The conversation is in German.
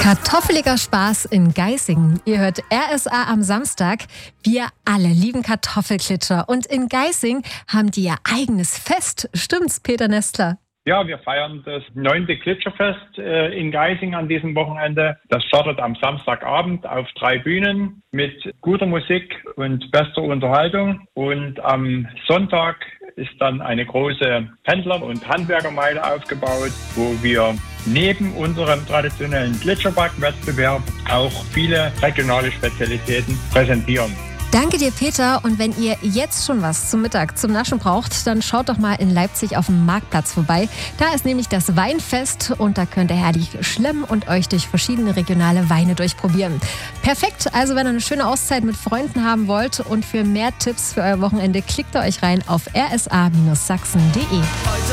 Kartoffeliger Spaß in Geisingen. Ihr hört RSA am Samstag. Wir alle lieben Kartoffelklitscher. Und in Geisingen haben die ihr eigenes Fest. Stimmt's, Peter Nestler? Ja, wir feiern das 9. Gletscherfest in Geisingen an diesem Wochenende. Das startet am Samstagabend auf 3 Bühnen mit guter Musik und bester Unterhaltung. Und am Sonntag ist dann eine große Pendler- und Handwerkermeile aufgebaut, wo wir neben unserem traditionellen Gletscherbackwettbewerb auch viele regionale Spezialitäten präsentieren. Danke dir, Peter. Und wenn ihr jetzt schon was zum Mittag, zum Naschen braucht, dann schaut doch mal in Leipzig auf dem Marktplatz vorbei. Da ist nämlich das Weinfest und da könnt ihr herrlich schlemmen und euch durch verschiedene regionale Weine durchprobieren. Perfekt, also wenn ihr eine schöne Auszeit mit Freunden haben wollt und für mehr Tipps für euer Wochenende, klickt ihr euch rein auf rsa-sachsen.de.